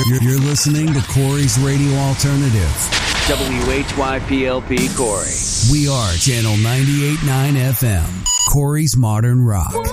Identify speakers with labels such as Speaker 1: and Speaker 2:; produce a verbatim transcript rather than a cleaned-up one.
Speaker 1: You're, you're listening to Corey's Radio Alternative.
Speaker 2: W H Y P L P Corey.
Speaker 1: We are Channel ninety-eight point nine F M. Corey's Modern Rock.